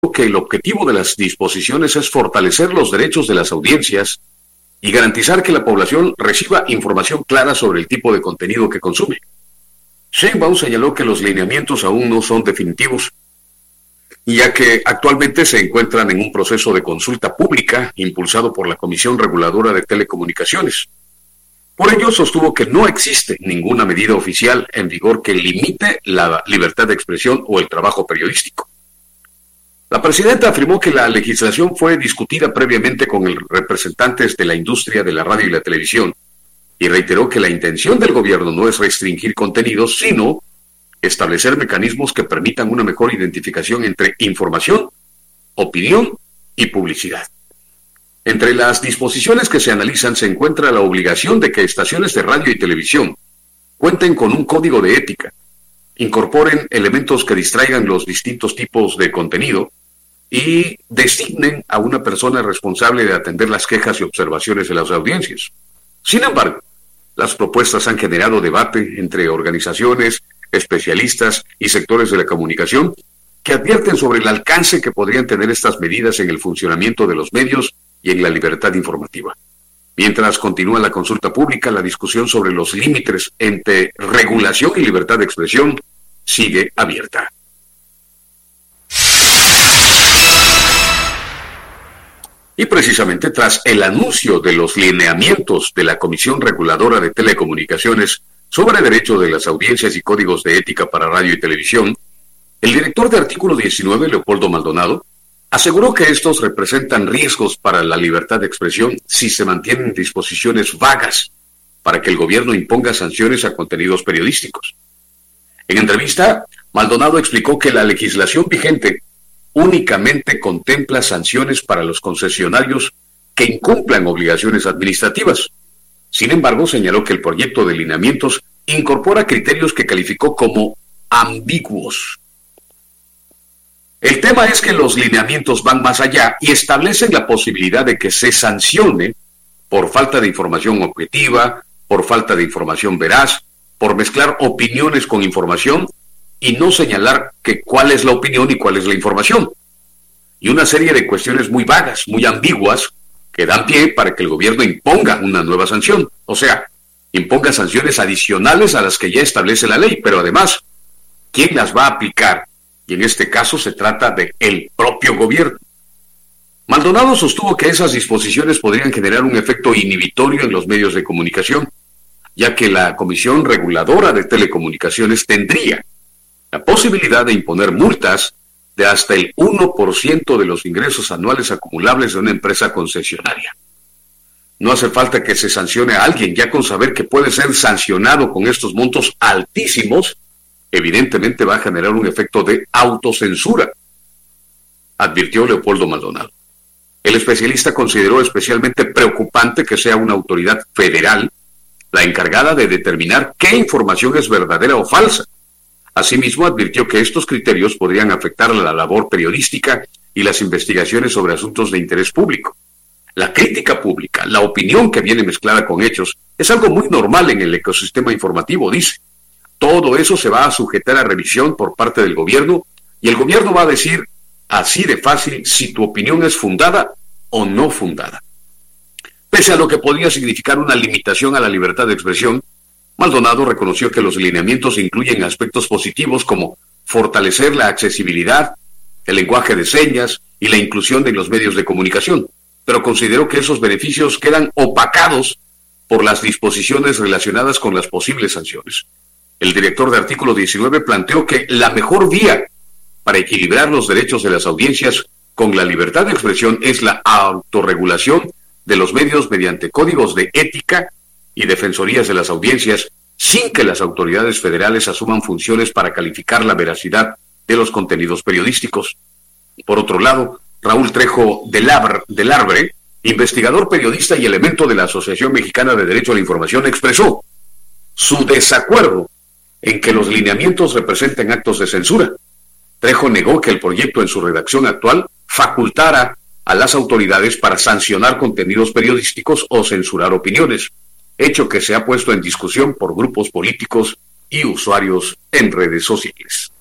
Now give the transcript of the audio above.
que el objetivo de las disposiciones es fortalecer los derechos de las audiencias y garantizar que la población reciba información clara sobre el tipo de contenido que consume. Sheinbaum señaló que los lineamientos aún no son definitivos, ya que actualmente se encuentran en un proceso de consulta pública impulsado por la Comisión Reguladora de Telecomunicaciones. Por ello, sostuvo que no existe ninguna medida oficial en vigor que limite la libertad de expresión o el trabajo periodístico. La presidenta afirmó que la legislación fue discutida previamente con representantes de la industria de la radio y la televisión y reiteró que la intención del gobierno no es restringir contenidos, sino establecer mecanismos que permitan una mejor identificación entre información, opinión y publicidad. Entre las disposiciones que se analizan se encuentra la obligación de que estaciones de radio y televisión cuenten con un código de ética, incorporen elementos que distraigan los distintos tipos de contenido y designen a una persona responsable de atender las quejas y observaciones de las audiencias. Sin embargo, las propuestas han generado debate entre organizaciones, especialistas y sectores de la comunicación que advierten sobre el alcance que podrían tener estas medidas en el funcionamiento de los medios y en la libertad informativa. Mientras continúa la consulta pública, la discusión sobre los límites entre regulación y libertad de expresión sigue abierta. Y precisamente tras el anuncio de los lineamientos de la Comisión Reguladora de Telecomunicaciones sobre derecho de las audiencias y códigos de ética para radio y televisión, el director de Artículo 19, Leopoldo Maldonado, aseguró que estos representan riesgos para la libertad de expresión si se mantienen disposiciones vagas para que el gobierno imponga sanciones a contenidos periodísticos. En entrevista, Maldonado explicó que la legislación vigente únicamente contempla sanciones para los concesionarios que incumplan obligaciones administrativas. Sin embargo, señaló que el proyecto de lineamientos incorpora criterios que calificó como ambiguos. El tema es que los lineamientos van más allá y establecen la posibilidad de que se sancione por falta de información objetiva, por falta de información veraz, por mezclar opiniones con información y no señalar que cuál es la opinión y cuál es la información. Y una serie de cuestiones muy vagas, muy ambiguas, que dan pie para que el gobierno imponga una nueva sanción. O sea, imponga sanciones adicionales a las que ya establece la ley, pero además, ¿quién las va a aplicar? Y en este caso se trata de el propio gobierno. Maldonado sostuvo que esas disposiciones podrían generar un efecto inhibitorio en los medios de comunicación, ya que la Comisión Reguladora de Telecomunicaciones tendría la posibilidad de imponer multas de hasta el 1% de los ingresos anuales acumulables de una empresa concesionaria. No hace falta que se sancione a alguien, ya con saber que puede ser sancionado con estos montos altísimos, evidentemente va a generar un efecto de autocensura, advirtió Leopoldo Maldonado. El especialista consideró especialmente preocupante que sea una autoridad federal la encargada de determinar qué información es verdadera o falsa. Asimismo, advirtió que estos criterios podrían afectar la labor periodística y las investigaciones sobre asuntos de interés público. La crítica pública, la opinión que viene mezclada con hechos, es algo muy normal en el ecosistema informativo, dice. Todo eso se va a sujetar a revisión por parte del gobierno y el gobierno va a decir así de fácil si tu opinión es fundada o no fundada. Pese a lo que podría significar una limitación a la libertad de expresión, Maldonado reconoció que los lineamientos incluyen aspectos positivos como fortalecer la accesibilidad, el lenguaje de señas y la inclusión de los medios de comunicación, pero consideró que esos beneficios quedan opacados por las disposiciones relacionadas con las posibles sanciones. El director de Artículo 19 planteó que la mejor vía para equilibrar los derechos de las audiencias con la libertad de expresión es la autorregulación de los medios mediante códigos de ética y defensorías de las audiencias, sin que las autoridades federales asuman funciones para calificar la veracidad de los contenidos periodísticos. Por otro lado, Raúl Trejo del Arbre, investigador periodista y elemento de la Asociación Mexicana de Derecho a la Información, expresó su desacuerdo en que los lineamientos representen actos de censura. Trejo negó que el proyecto en su redacción actual facultara a las autoridades para sancionar contenidos periodísticos o censurar opiniones, hecho que se ha puesto en discusión por grupos políticos y usuarios en redes sociales.